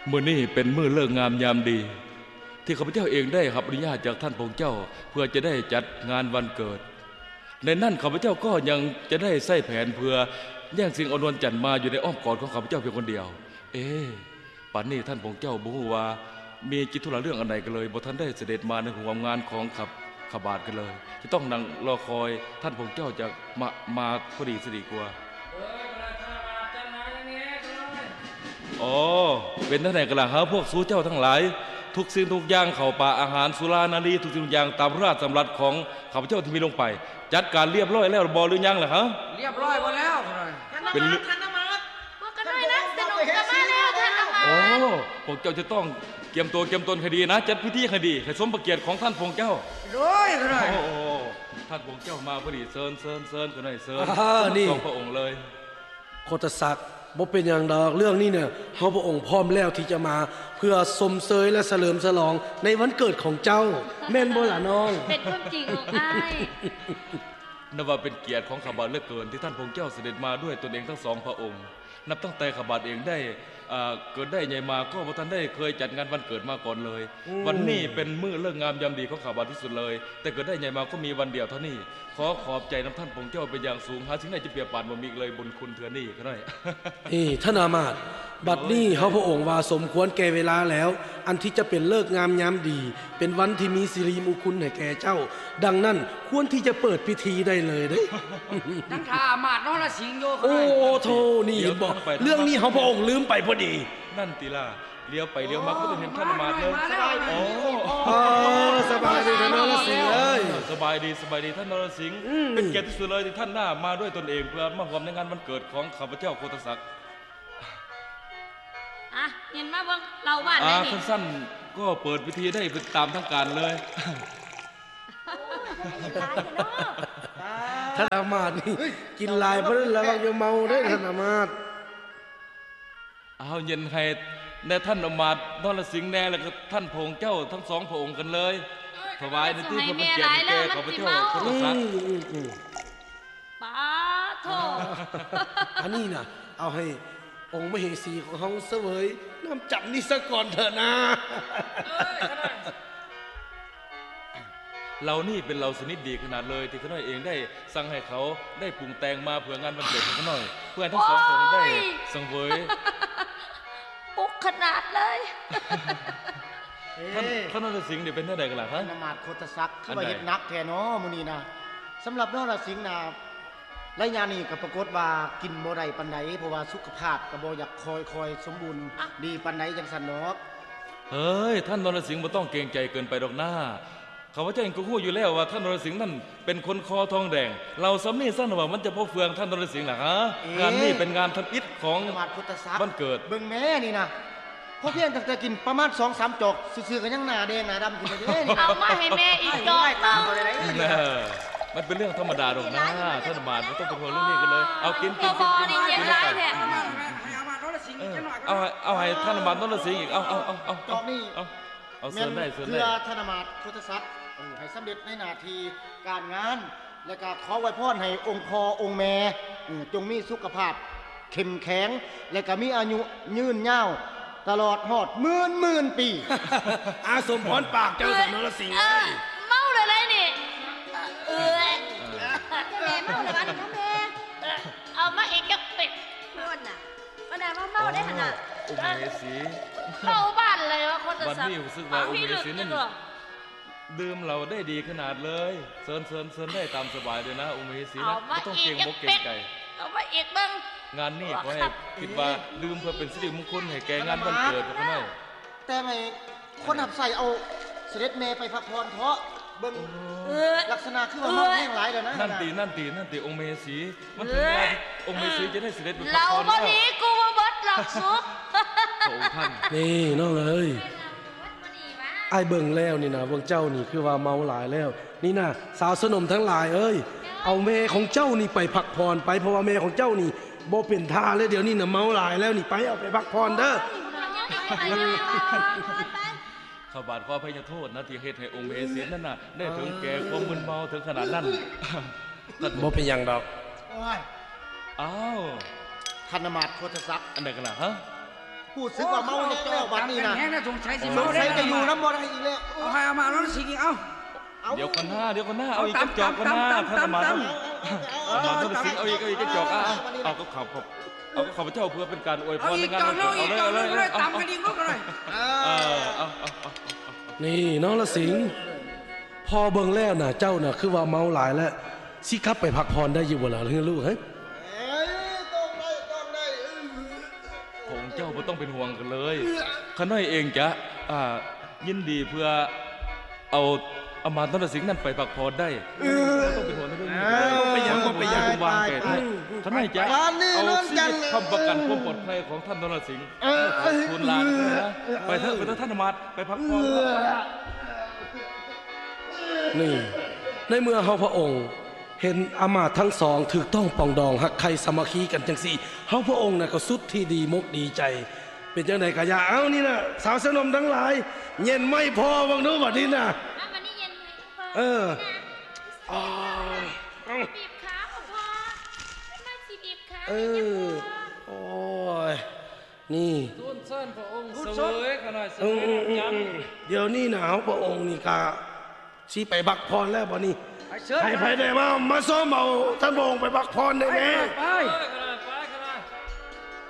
มื้อนี้เป็นมื้อเลิกงามยามดีที่ข้าพเจ้าเองได้รับอนุญาตจากท่านพระเจ้าเพื่อจะได้จัดงานวันเกิดในนั่นข้าพเจ้าก็ยังจะได้ใส่แผนเพื่อแย่งสิ่งอนวนจันทร์มาอยู่ในอ้อมกอดของข้าพเจ้าเพียงคนเดียวป่านนี้ท่านพระเจ้าบ่ฮู้ว่ามีกิจธุระเรื่องอันใดกันเลยบ่ทันได้เสด็จมาในห่วงงานของขบาทกันเลยจะต้องนั่งรอคอยท่านพระเจ้าจะมาพอดีสิดีกว่าอ๋อเป็นท่านไหนกันล่ะฮะพวกสู้เจ้าทั้งหลายทุกสิ่งทุกอย่างเข้าป่าอาหารสุรานารีทุกสิ่งทุกอย่างตามราชสำรัสของข้าพเจ้าที่มีลงไปจัดการเรียบร้อยแล้วบอหรือยังล่ะฮะเรียบร้อยหมดแล้วเป็นท่านอมาตย์พวกกันหน่อยนะสนุกกันมาแล้วท่านอมาตย์โอ้พวกเจ้าจะต้องเกียมตัวเกียมตนคดีนะจัดพิธีคดีให้สมพระเกียรติของท่านพงเจ้าด้วยกันหน่อยโอ้ท่านพงเจ้ามาพอดีเซินกันหน่อยเซินสองพระองค์เลยโคตศักดิ์บ่เป็นอย่างดอกเรื่องนี้เนี่ยเฮาพระองค์พร้อมแล้วที่จะมาเพื่อสมเสยและเฉลิมฉลองในวันเกิดของเจ้าแม่นบ่ล่ะน้องเป็นความจริงของอ้ายนับว่าเป็นเกียรติของข้าพเจ้าเหลือเกินที่ท่านพงเจ้าเสด็จมาด้วยตนเองทั้งสองพระองค์นับตั้งแต่ข้าพเจ้าเองได้เกิดได้ใหญ่มาก็บ่ทันได้เคยจัดงานวันเกิดมาก่อนเลยวันนี้เป็นมื้อเลิกงามยามดีของข้าพเจ้าที่สุดเลยแต่เกิดได้ใหญ่มาก็มีวันเดียวเท่านี้ขอขอบใจน้ำท่านพงเจ้าเป็นอย่างสูงหาสิ่งใดจะเปรียบปานบ่มีเลยบุญคุณเทื่อนี้ก็ได้ท่านอามาตย์บัดนี้เฮาพระองค์ว่าสมควรแก่เวลาแล้วอันที่จะเป็นเลิกงามยามดีเป็นวันที่มีสิริมงคลให้แก่เจ้าดังนั้นควรที่จะเปิดพิธีได้เลยเด้ทั้งท่าอามาตย์นรสิงห์โยโอ้โธ่นี่บอกเรื่องนี้เฮาพระองค์ลืมไปพอดีนั่นติล่ะเลี้ยวไปเลี้ยวมาก็ต้องเห็นท่านอามาตย์เลยสบายดีท่านนรสิงห์เอ้ยสบายดีท่านนรสิงห์เป็นเกียรติที่สุดเลยที่ท่านหน้ามาด้วยตนเองเพื่อมาร่วมในงานวันเกิดของข้าพเจ้าโคตศักดิ์เห็นมาว่าเราบ้านนี่สั้นๆก็เปิดพิธีได้ตามทั้งการเลยท่านอามาตย์นี่กินลายเพราะระวังจะเมาได้ท่านอามาตย์เอาเย็นให้ในท่านอามาตย์นรสิงห์แน่แล้วก็ท่านพงเจ้าทั้งสองพระองค์กันเลยถวายในที่พระเกียรติแก่ข้าพเจ้าโคตศักดิ์ป้าโธ่อันนี้นะเอาให้องค์มเหสีของเขาเสวยน้ำจับนี่ซะก่อนเถอะนะเรานี่เป็นเราสนิทดีขนาดเลยที่ข้าน้อยเองได้สั่งให้เขาได้ปรุงแต่งมาเพื่องานวันเกิดของข้าน้อยเพื่อทั้งสองคนได้สังเวยปุกขนาดเลยท่านนรสิงห์เนี่ยเป็นเท่าใดกันล่ะครับนมาตย์โคตศักดิ์คือว่าเฮ็ดนักแท้เนาะมื้อนี้นะสำหรับนรสิงห์นะรายงานนี้ก็ปรากฏว่ากินบ่ได้ปานใดเพราะว่าสุขภาพก็บ่อยากคอยสมบูรณ์ดีปานใดจังซั่นเนาะเฮ้ยท่านนรสิงห์บ่ต้องเกรงใจเกินไปดอกหน้าข้าพเจ้าเองก็รู้อยู่แล้วว่าท่านนรสิงห์นั่นเป็นคนคอทองแดงเราซ้ำนี่สั้นว่ามันจะพอเฟืองท่านนรสิงห์ล่ะฮะงานนี้เป็นงานทำอิฐของวันเกิดเบิ่งแม่นี่นะพอเพียงตั้งแต่กินประมาณ 2-3 จอกซื่อๆก็ยังหน้าแดงหน้าดำขึ้นเด้นี่เอามาให้แม่อีกจอกตามบ่ได้มันเป็นเรื่องธรรมดาหรอกนะท่านอามาตย์ไม่ต้องเป็นห่วงเรื่องนี้กันเลยเอากินเอาให้ท่านอามาตย์นรสิงห์อีกเอาจอกนี่เอาเสื้อได้เพื่อท่านอามาตย์โคตศักดิ์ให้สำเร็จในหน้าที่การงานและก็ขอไว้พรให้องค์พ่อองค์แม่จงมีสุขภาพเข้มแข็งและก็มีอายุยืนยาวตลอดหอดหมื่นปีอาสมพรปากเจ้าสนรสิงห์เมาเลยนี่แม่เมาเลยบ้านน้องแม่เอามาอีกกับเป็ดนวดน่ะมาดาว่าเมาได้ขนาดองค์เมสีเมาบ้านเลยว่าคนจะวันนี้รู้สึกว่าองค์เมสีนั่นดื่มเราได้ดีขนาดเลยเซินได้ตามสบายเลยนะองค์เมสีนะไม่ต้องเกรงบกเกรงใจเอามาอีกบ้างงานนี้ขอให้คิดว่าดื่มเพื่อเป็นสิริมงคลให้แก่งานวันเกิดเขาหน่อยแต่ไม่คนหับใส่เอาเสด็จเมย์ไปพักผ่อนเพราะเบิ่งลักษณะคือว่าเมาแห้งหลายเดี๋ยวนะนั่นตีองค์เมสีมันถึงเวลาองค์เมสีจะได้เสด็จไปพักผ่อนเราวันนี้กูมาเบิดหลักซุปองค์ท่านนี่น้องเอ้ยไอ้เบิ่งแล้วนี่นะพวกเจ้านี่คือว่าเมาหลายแล้วนี่นะสาวสนมทั้งหลายเอ้ยเอาแม่ของเจ้านี่ไปพักผ่อนไปเพราะว่าแม่ของเจ้านี่บ่เป็นท่าเลยเดี๋ยวนี้นะเมาหลายแล้วนี่ไปเอาไปพักผ่อนเด้อข้าบาทขออภัยโทษนะที่เฮ็ดให้องค์เมสีนั่นน่ะได้ถึงแก่ความมึนเมาถึงขนาดนั้นบ่เป็นอย่างดอกอ้าวท่านอามาตย์โคตศักดิ์อันใดกันล่ะฮะพูดถึงว่าเมาแห้งแล้วบัดนี้นะแห้งนะสงสัยสิสเมาง ได้สัยจะอยู่น้ำบ่ได้อีกแล้วเอาให้เอามาแล้วสิเอาเดี๋ยวก่อนหน้าเอาอีกกระจอกก่อนหน้าท่านอามาต้องอามาต้องสิงเอาอีกกระจอกเอาก็ขับเอาก็ขับเจ้าเพื่อเป็นการอวยพเอารในอีกงานจอวักนเลเกิดยเอาเลยเลยตามกันอีกลูกเลยเอานี่น้องละสิงห์พอเบิ่งแล้วน่ะเจ้าน่ะคือว่าเมาหลายแล้วสิกลับไปพักผ่อนได้อยู่บ่ล่ะลูกเฮ้ยต้องได้ของเจ้าไม่ต้องเป็นห่วงกันเลยข้าน้อยเองจะยินดีเพื่อเอาอามาตย์นรสิงห์นั่นไปพักผ่อนได้ไม่ต้องเป็นห่วงในเรื่องนี้ไปยังคุณวางแผนให้ข้าน้อยจะเอาชีวิตคำประกันความปลอดภัยของท่านนรสิงห์ทูลลานะไปเถอะท่านอามาตย์ไปพักผ่อนนี่ในเมื่อเฮาพระองค์เห็นอามาตย์ทั้งสองถูกต้องปองดองหักใครสามัคคีกันจังสี่เฮาพระองค์น่ะก็สุดที่ดีมกดีใจ เป็นจังได๋ก็อย่าเอานี่น่ะสาวสนมทั้งหลายเย็นไม่พอบังดูบัดนี้น่ะวันนี้เย็นไหมพ่อเออบีบขาพ่อมาสิบีบขาเออโอ้ยนี่ทูลเชิญพระองค์เสวยข้าน้อยเสอืวยมเดี๋ยวนี้น่ะเฮาพระองค์นี่ก็สิไปพักผ่อนแล้วบัดนี้ให้ไผได้มาซ้อมเอาท่านพระองค์ไปพักผ่อนได้แน่ไป